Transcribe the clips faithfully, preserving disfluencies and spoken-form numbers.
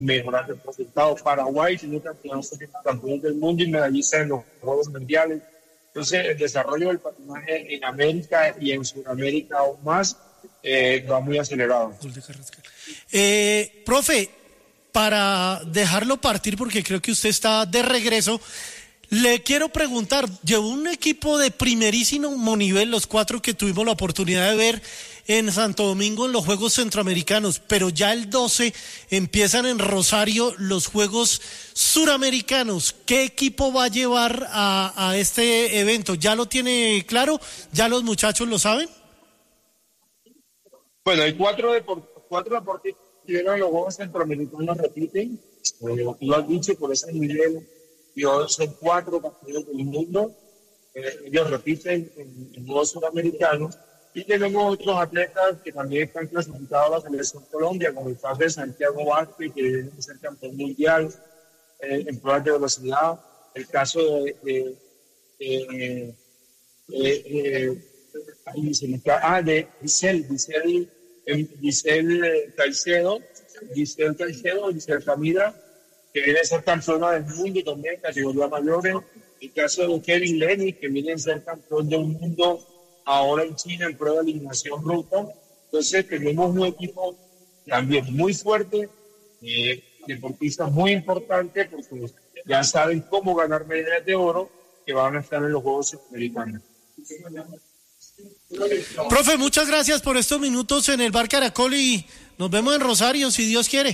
mejorar el resultado. Paraguay tiene campeón, campeón del mundo y medallista en los Juegos Mundiales. Entonces, el desarrollo del patinaje en América y en Sudamérica aún más eh, va muy acelerado. Eh, profe, para dejarlo partir, porque creo que usted está de regreso, le quiero preguntar, llevó un equipo de primerísimo nivel, los cuatro que tuvimos la oportunidad de ver en Santo Domingo en los Juegos Centroamericanos, pero ya el doce empiezan en Rosario los Juegos Suramericanos. ¿Qué equipo va a llevar a, a este evento? ¿Ya lo tiene claro? ¿Ya los muchachos lo saben? Bueno, hay cuatro, deport- cuatro deportistas que vienen a los Juegos Centroamericanos, repiten, eh, lo has dicho, por ese nivel, y hoy son cuatro campeones del mundo, eh, ellos repiten en, en Juegos Suramericanos. Y tenemos otros atletas que también están clasificados a la Selección Colombia, como el caso de Santiago Vázquez, que viene a ser campeón mundial eh, en pruebas de velocidad. El caso de, de, de, de, de, ahí se me está, ah, de Giselle, Giselle, eh, Giselle Caicedo, Giselle Caicedo, Giselle Camila, que viene a ser campeona del mundo también, categoría mayores. El caso de Kevin Lenny, que viene a ser campeón del mundo ahora en China en prueba de eliminación ruta. Entonces tenemos un equipo también muy fuerte, eh, deportistas muy importantes, porque ya saben cómo ganar medallas de oro que van a estar en los Juegos Centroamericanos. Profe, muchas gracias por estos minutos en el Bar Caracol y nos vemos en Rosario, si Dios quiere.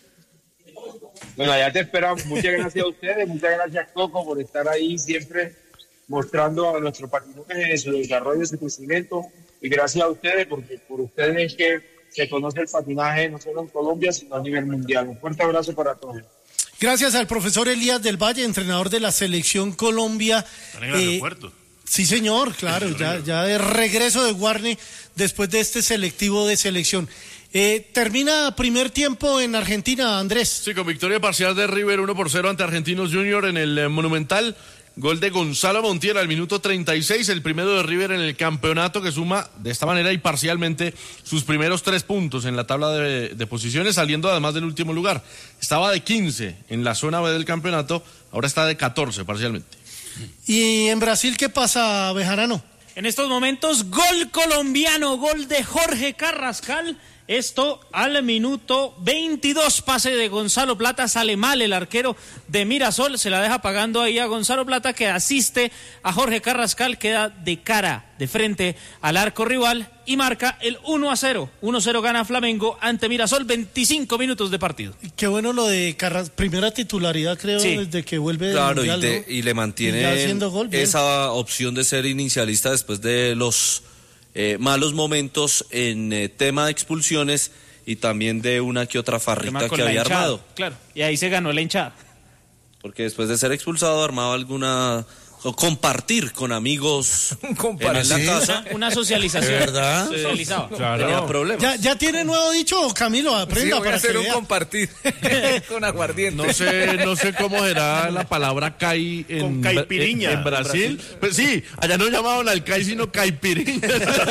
Bueno, allá te esperamos. Muchas gracias a ustedes, muchas gracias, Coco, por estar ahí siempre mostrando a nuestro patinaje su desarrollo, su crecimiento, y gracias a ustedes, porque por ustedes es que se conoce el patinaje no solo en Colombia, sino a nivel mundial. Un fuerte abrazo para todos. Gracias al profesor Elías del Valle, entrenador de la Selección Colombia. Están en el Eh, aeropuerto. Sí, señor, claro, ya, ya de regreso de Guarne después de este selectivo de selección. Eh, termina primer tiempo en Argentina, Andrés. Sí, con victoria parcial de River uno por cero ante Argentinos Junior en el eh, Monumental. Gol de Gonzalo Montiel al minuto treinta y seis, el primero de River en el campeonato, que suma de esta manera y parcialmente sus primeros tres puntos en la tabla de, de posiciones, saliendo además del último lugar. Estaba de quince en la zona B del campeonato, ahora está de catorce parcialmente. ¿Y en Brasil qué pasa, Bejarano? En estos momentos, gol colombiano, gol de Jorge Carrascal. Esto al minuto veintidós, pase de Gonzalo Plata, sale mal el arquero de Mirasol, se la deja pagando ahí a Gonzalo Plata, que asiste a Jorge Carrascal, queda de cara, de frente al arco rival y marca el uno a cero. uno a cero gana Flamengo ante Mirasol, veinticinco minutos de partido. Qué bueno lo de Carrascal, primera titularidad creo sí. desde que vuelve del claro, mundial, y, te, ¿no? y le mantiene y gol, esa opción de ser inicialista después de los Eh, malos momentos en eh, tema de expulsiones y también de una que otra farrita que había hinchada, armado. Claro, y ahí se ganó la hinchada. Porque después de ser expulsado armaba alguna... o compartir con amigos compartir. en la casa. Una, una socialización. ¿De verdad? Socializaba. Claro. Tenía problemas. ¿Ya, ¿Ya tiene nuevo dicho, Camilo? Aprenda sí, voy para a hacer que un vea. compartir con aguardiente. No sé, no sé cómo será la palabra cai en, con caipiriña. en, en Brasil. Pues sí, allá no llamaban al cai sino caipiriña.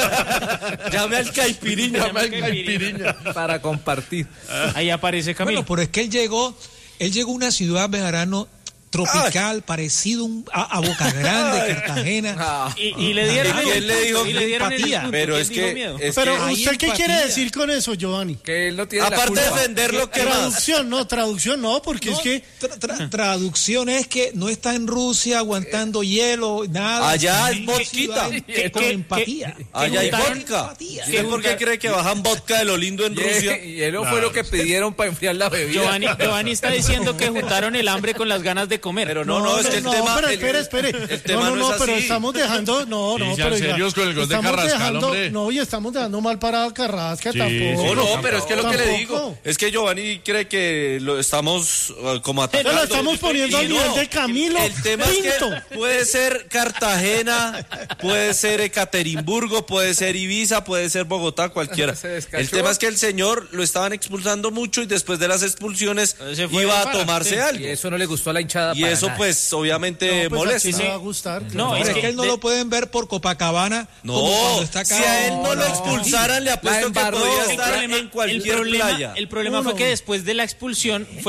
Llame al caipiriña. Llame al caipiriña. Para compartir. Ahí aparece Camilo. Bueno, pero es que él llegó, él llegó a una ciudad, Bejarano, tropical, Ay. parecido a, a Boca Grande, Cartagena. Ah. Y, y le dieron ¿Y él le dijo y le dieron empatía? El pero es que, es pero que usted qué empatía. quiere decir con eso, Giovanni? Que él no tiene aparte la de culpa. defender lo que traducción, no, traducción no, porque No, es que tra- tra- traducción es que no está en Rusia aguantando hielo, nada. Allá es es vodka. con empatía. Allá hay juntaron- vodka. empatía. ¿Usted por qué cree que bajan vodka de lo lindo en Y, Rusia? y eso fue lo que pidieron para enfriar la bebida. Giovanni, Giovanni está diciendo que juntaron el hambre con las ganas de comer. Pero no, no, es que el no, tema... pero el- espere, espere. el tema no, no, no no, es pero así. estamos dejando, no, no, Sí, pero sean oiga, serios con el gol de estamos Carrascal, dejando, hombre. no, y estamos dejando mal parado a Carrasca Sí, tampoco. No, no, pero es que lo que le Tampoco. digo es que Giovanni cree que lo estamos uh, como atacando. Pero lo estamos poniendo Y al nivel de Camilo El tema Pinto. es que puede ser Cartagena, puede ser Ekaterimburgo, puede ser Ibiza, puede ser Bogotá, cualquiera. Se descachó. El tema es que el señor lo estaban expulsando mucho y después de las expulsiones Se fue iba a para, tomarse sí. algo. Y eso no le gustó a la hinchada agrada Y para eso nada. pues obviamente No, pues molesta. así sí. no va a gustar. No, claro. Pero es es que que él no de- lo pueden ver por Copacabana No, como cuando está acá. si a él no lo No, expulsaran, le apuesto que embarró. podía El estar problema, en cualquier el problema, playa. el problema fue que después de la expulsión fue